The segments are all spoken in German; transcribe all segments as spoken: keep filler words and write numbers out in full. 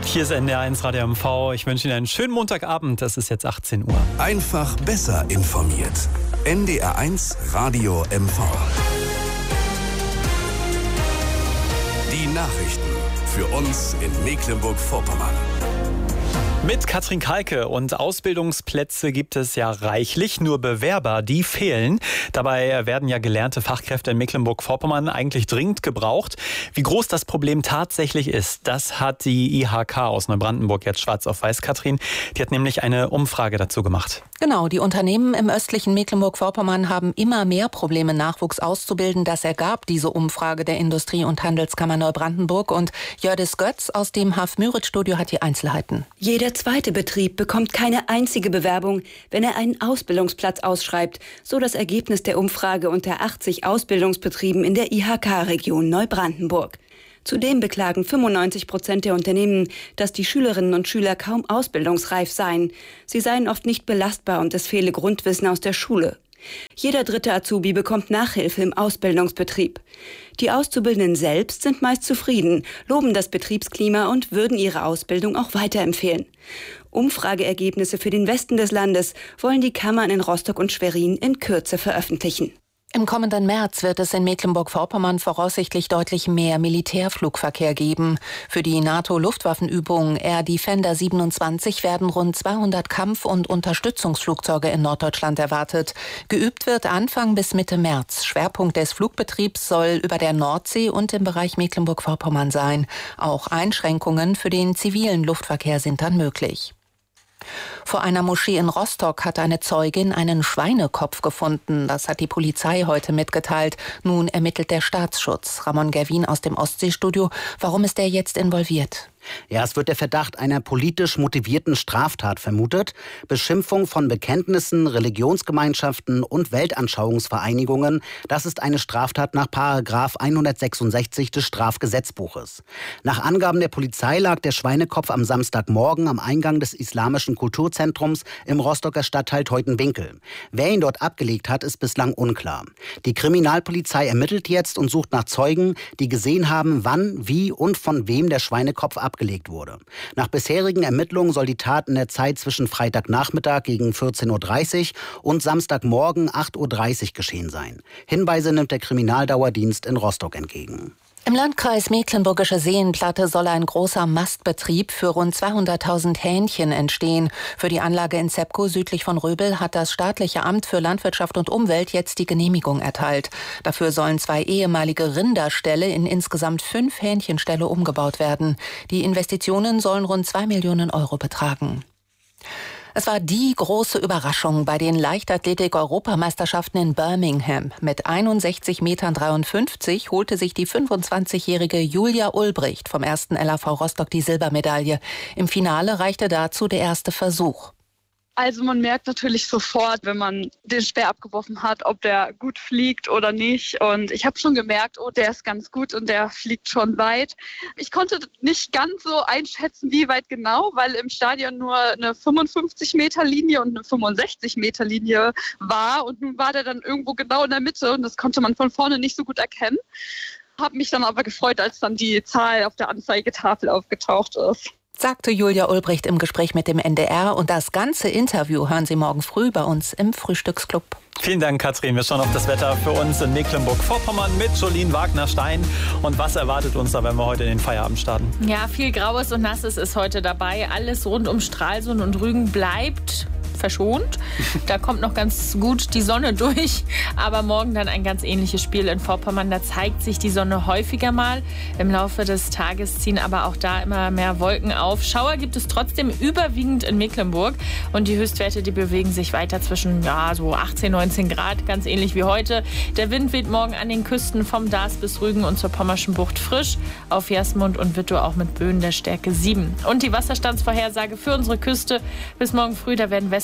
Hier ist N D R eins Radio M V. Ich wünsche Ihnen einen schönen Montagabend. Das ist jetzt achtzehn Uhr. Einfach besser informiert. N D R eins Radio M V. Die Nachrichten für uns in Mecklenburg-Vorpommern. Mit Katrin Kalke. Und Ausbildungsplätze gibt es ja reichlich, nur Bewerber, die fehlen. Dabei werden ja gelernte Fachkräfte in Mecklenburg-Vorpommern eigentlich dringend gebraucht. Wie groß das Problem tatsächlich ist, das hat die I H K aus Neubrandenburg jetzt schwarz auf weiß. Katrin, die hat nämlich eine Umfrage dazu gemacht. Genau, die Unternehmen im östlichen Mecklenburg-Vorpommern haben immer mehr Probleme, Nachwuchs auszubilden. Das ergab diese Umfrage der Industrie- und Handelskammer Neubrandenburg. Und Jördis Götz aus dem H F Müritz-Studio hat die Einzelheiten. Jeder zweite Betrieb bekommt keine einzige Bewerbung, wenn er einen Ausbildungsplatz ausschreibt. So das Ergebnis der Umfrage unter achtzig Ausbildungsbetrieben in der I H K-Region Neubrandenburg. Zudem beklagen fünfundneunzig Prozent der Unternehmen, dass die Schülerinnen und Schüler kaum ausbildungsreif seien. Sie seien oft nicht belastbar und es fehle Grundwissen aus der Schule. Jeder dritte Azubi bekommt Nachhilfe im Ausbildungsbetrieb. Die Auszubildenden selbst sind meist zufrieden, loben das Betriebsklima und würden ihre Ausbildung auch weiterempfehlen. Umfrageergebnisse für den Westen des Landes wollen die Kammern in Rostock und Schwerin in Kürze veröffentlichen. Im kommenden März wird es in Mecklenburg-Vorpommern voraussichtlich deutlich mehr Militärflugverkehr geben. Für die NATO-Luftwaffenübung Air Defender siebenundzwanzig werden rund zweihundert Kampf- und Unterstützungsflugzeuge in Norddeutschland erwartet. Geübt wird Anfang bis Mitte März. Schwerpunkt des Flugbetriebs soll über der Nordsee und im Bereich Mecklenburg-Vorpommern sein. Auch Einschränkungen für den zivilen Luftverkehr sind dann möglich. Vor einer Moschee in Rostock hat eine Zeugin einen Schweinekopf gefunden. Das hat die Polizei heute mitgeteilt. Nun ermittelt der Staatsschutz. Ramon Gerwin aus dem Ostseestudio. Warum ist er jetzt involviert? Ja, es wird der Verdacht einer politisch motivierten Straftat vermutet. Beschimpfung von Bekenntnissen, Religionsgemeinschaften und Weltanschauungsvereinigungen. Das ist eine Straftat nach Paragraph hundertsechsundsechzig des Strafgesetzbuches. Nach Angaben der Polizei lag der Schweinekopf am Samstagmorgen am Eingang des Islamischen Kulturzentrums im Rostocker Stadtteil Teutenwinkel. Wer ihn dort abgelegt hat, ist bislang unklar. Die Kriminalpolizei ermittelt jetzt und sucht nach Zeugen, die gesehen haben, wann, wie und von wem der Schweinekopf abgelegt wurde. Nach bisherigen Ermittlungen soll die Tat in der Zeit zwischen Freitagnachmittag gegen vierzehn Uhr dreißig und Samstagmorgen acht Uhr dreißig geschehen sein. Hinweise nimmt der Kriminaldauerdienst in Rostock entgegen. Im Landkreis Mecklenburgische Seenplatte soll ein großer Mastbetrieb für rund zweihunderttausend Hähnchen entstehen. Für die Anlage in Zepkow südlich von Röbel hat das staatliche Amt für Landwirtschaft und Umwelt jetzt die Genehmigung erteilt. Dafür sollen zwei ehemalige Rinderställe in insgesamt fünf Hähnchenställe umgebaut werden. Die Investitionen sollen rund zwei Millionen Euro betragen. Es war die große Überraschung bei den Leichtathletik-Europameisterschaften in Birmingham. Mit einundsechzig Meter dreiundfünfzig holte sich die fünfundzwanzigjährige Julia Ulbricht vom ersten L A V Rostock die Silbermedaille. Im Finale reichte dazu der erste Versuch. Also man merkt natürlich sofort, wenn man den Speer abgeworfen hat, ob der gut fliegt oder nicht. Und ich habe schon gemerkt, oh, der ist ganz gut und der fliegt schon weit. Ich konnte nicht ganz so einschätzen, wie weit genau, weil im Stadion nur eine fünfundfünfzig Meter Linie und eine fünfundsechzig Meter Linie war. Und nun war der dann irgendwo genau in der Mitte und das konnte man von vorne nicht so gut erkennen. Habe mich dann aber gefreut, als dann die Zahl auf der Anzeigetafel aufgetaucht ist. Sagte Julia Ulbricht im Gespräch mit dem N D R. Und das ganze Interview hören Sie morgen früh bei uns im Frühstücksclub. Vielen Dank, Katrin. Wir schauen auf das Wetter für uns in Mecklenburg-Vorpommern mit Jolien Wagner-Stein. Und was erwartet uns da, wenn wir heute in den Feierabend starten? Ja, viel Graues und Nasses ist heute dabei. Alles rund um Stralsund und Rügen bleibt verschont. Da kommt noch ganz gut die Sonne durch. Aber morgen dann ein ganz ähnliches Spiel in Vorpommern. Da zeigt sich die Sonne häufiger mal. Im Laufe des Tages ziehen aber auch da immer mehr Wolken auf. Schauer gibt es trotzdem überwiegend in Mecklenburg. Und die Höchstwerte, die bewegen sich weiter zwischen ja, so achtzehn, neunzehn Grad. Ganz ähnlich wie heute. Der Wind weht morgen an den Küsten vom Daas bis Rügen und zur Pommerschen Bucht frisch. Auf Jasmund und Wittow auch mit Böen der Stärke sieben. Und die Wasserstandsvorhersage für unsere Küste bis morgen früh. Da werden West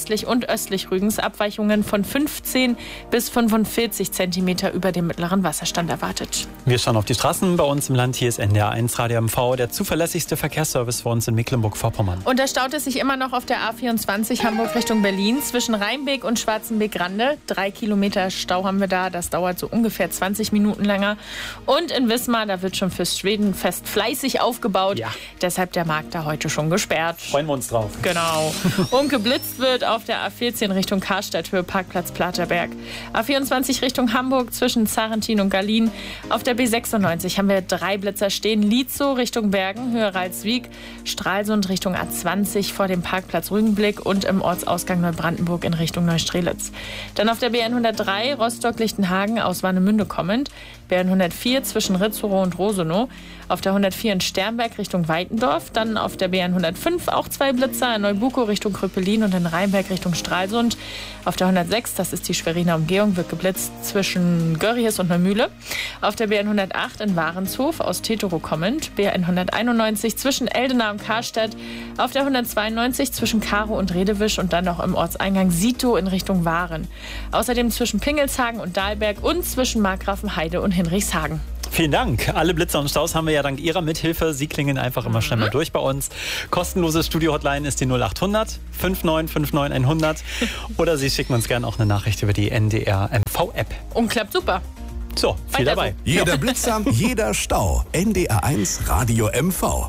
westlich und östlich Rügens Abweichungen von fünfzehn bis fünfundvierzig Zentimeter über dem mittleren Wasserstand erwartet. Wir schauen auf die Straßen bei uns im Land. Hier ist N D R eins Radio M V, der zuverlässigste Verkehrsservice für uns in Mecklenburg-Vorpommern. Und da staut es sich immer noch auf der A vierundzwanzig Hamburg Richtung Berlin zwischen Rheinbeek und Schwarzenbeek-Rande. Drei Kilometer Stau haben wir da. Das dauert so ungefähr zwanzig Minuten länger. Und in Wismar, da wird schon fürs Schwedenfest fleißig aufgebaut. Ja. Deshalb der Markt da heute schon gesperrt. Freuen wir uns drauf. Genau. Und geblitzt wird auf der A vierzehn Richtung Karstadt, Höhe Parkplatz Platerberg. A vierundzwanzig Richtung Hamburg zwischen Zarentin und Gallien. Auf der B sechsundneunzig haben wir drei Blitzer stehen. Lietzow Richtung Bergen, Höhe Ralswiek. Stralsund Richtung A zwanzig vor dem Parkplatz Rügenblick und im Ortsausgang Neubrandenburg in Richtung Neustrelitz. Dann auf der B hundertdrei Rostock-Lichtenhagen aus Warnemünde kommend. B hundertvier zwischen Ritzorow und Rosenow. Auf der hundertvier in Sternberg Richtung Weitendorf. Dann auf der B hundertfünf auch zwei Blitzer in Neubukow Richtung Kröpelin und in Rheinberg Richtung Stralsund. Auf der hundertsechs, das ist die Schweriner Umgehung, wird geblitzt zwischen Görries und Neumühle. Auf der B hundertacht in Warenshof aus Tetero kommend. B hunderteinundneunzig zwischen Eldena und Karstedt. Auf der hundertzweiundneunzig zwischen Karow und Redewisch und dann noch im Ortseingang Sito in Richtung Waren. Außerdem zwischen Pingelshagen und Dahlberg und zwischen Markgrafenheide und Hinrichshagen. Vielen Dank. Alle Blitzer und Staus haben wir ja dank Ihrer Mithilfe. Sie klingeln einfach immer schnell mal durch bei uns. Kostenlose Studio-Hotline ist die null acht hundert neunundfünfzig neunundfünfzig hundert. Oder Sie schicken uns gerne auch eine Nachricht über die N D R M V-App. Und klappt super. So, viel Weiter dabei. so. Jeder Blitzer, jeder Stau. N D R eins Radio M V.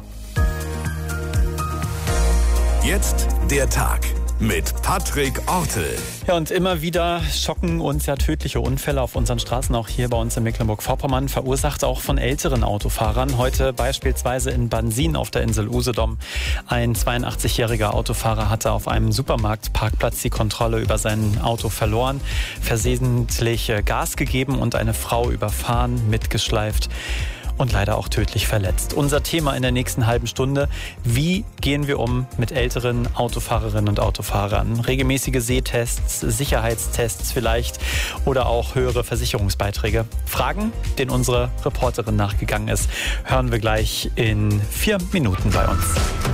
Jetzt der Tag mit Patrick Ortel. Ja, und immer wieder schocken uns ja tödliche Unfälle auf unseren Straßen, auch hier bei uns in Mecklenburg-Vorpommern, verursacht auch von älteren Autofahrern. Heute beispielsweise in Bansin auf der Insel Usedom. Ein zweiundachtzig-jähriger Autofahrer hatte auf einem Supermarktparkplatz die Kontrolle über sein Auto verloren, versehentlich Gas gegeben und eine Frau überfahren, mitgeschleift und leider auch tödlich verletzt. Unser Thema in der nächsten halben Stunde: Wie gehen wir um mit älteren Autofahrerinnen und Autofahrern? Regelmäßige Sehtests, Sicherheitstests vielleicht oder auch höhere Versicherungsbeiträge. Fragen, denen unsere Reporterin nachgegangen ist, hören wir gleich in vier Minuten bei uns.